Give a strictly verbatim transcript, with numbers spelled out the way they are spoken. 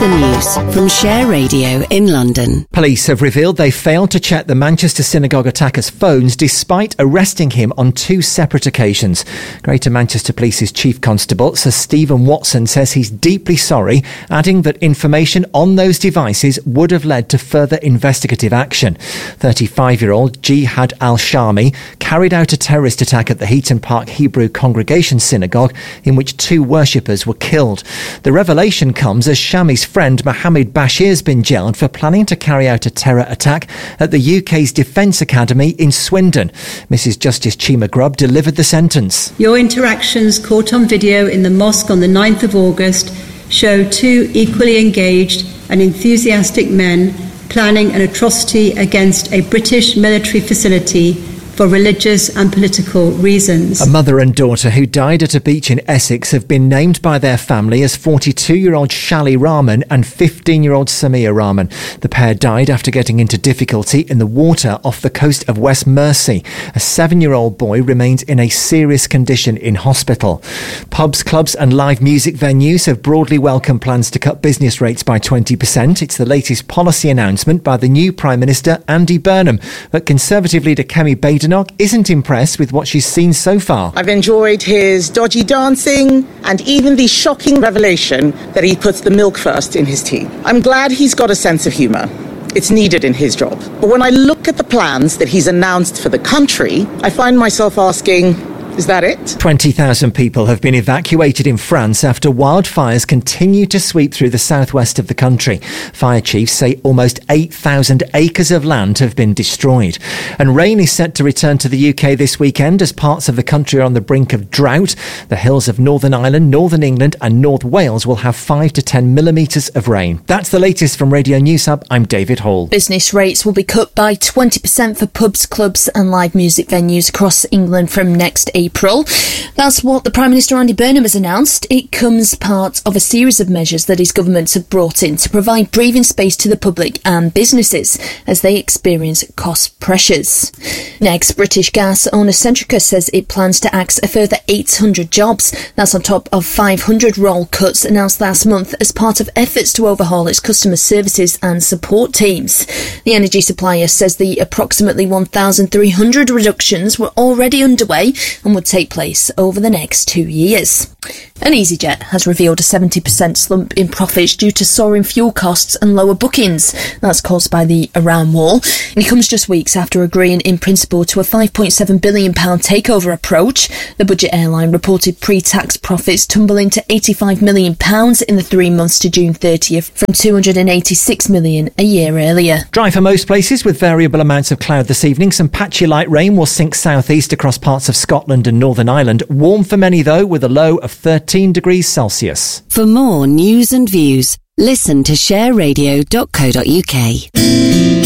the news from Share Radio in London. Police have revealed they failed to check the Manchester synagogue attacker's phones despite arresting him on two separate occasions. Greater Manchester Police's Chief Constable, Sir Stephen Watson, says he's deeply sorry, adding that information on those devices would have led to further investigative action. thirty-five-year-old Jihad al-Shami carried out a terrorist attack at the Heaton Park Hebrew Congregation Synagogue in which two worshippers were killed. The revelation comes as Shami's friend Mohammed Bashir has been jailed for planning to carry out a terror attack at the U K's Defence Academy in Swindon. Missus Justice Chima Grubb delivered the sentence. Your interactions caught on video in the mosque on the ninth of August show two equally engaged and enthusiastic men planning an atrocity against a British military facility for religious and political reasons. A mother and daughter who died at a beach in Essex have been named by their family as forty-two-year-old Shali Rahman and fifteen-year-old Samia Rahman. The pair died after getting into difficulty in the water off the coast of West Mersey. A seven-year-old boy remains in a serious condition in hospital. Pubs, clubs and live music venues have broadly welcomed plans to cut business rates by twenty percent. It's the latest policy announcement by the new Prime Minister, Andy Burnham. But Conservative leader Kemi Badenoch isn't impressed with what she's seen so far. I've enjoyed his dodgy dancing and even the shocking revelation that he puts the milk first in his tea. I'm glad he's got a sense of humour. It's needed in his job. But when I look at the plans that he's announced for the country, I find myself asking, is that it? twenty thousand people have been evacuated in France after wildfires continue to sweep through the southwest of the country. Fire chiefs say almost eight thousand acres of land have been destroyed. And rain is set to return to the U K this weekend as parts of the country are on the brink of drought. The hills of Northern Ireland, Northern England and North Wales will have five to ten millimetres of rain. That's the latest from Radio News Hub. I'm David Hall. Business rates will be cut by twenty percent for pubs, clubs and live music venues across England from next April. April. That's what the Prime Minister Andy Burnham has announced. It comes part of a series of measures that his government have brought in to provide breathing space to the public and businesses as they experience cost pressures. Next, British gas owner Centrica says it plans to axe a further eight hundred jobs. That's on top of five hundred role cuts announced last month as part of efforts to overhaul its customer services and support teams. The energy supplier says the approximately one thousand three hundred reductions were already underway and would take place over the next two years. And EasyJet has revealed a seventy percent slump in profits due to soaring fuel costs and lower bookings. That's caused by the Iran war. And it comes just weeks after agreeing in principle to a five point seven billion pounds takeover approach. The budget airline reported pre-tax profits tumbling to eighty-five million pounds in the three months to June thirtieth from two hundred eighty-six million pounds a year earlier. Dry for most places with variable amounts of cloud this evening. Some patchy light rain will sink southeast across parts of Scotland and Northern Ireland. Warm for many though, with a low of thirteen degrees Celsius. For more news and views, listen to share radio dot co dot uk.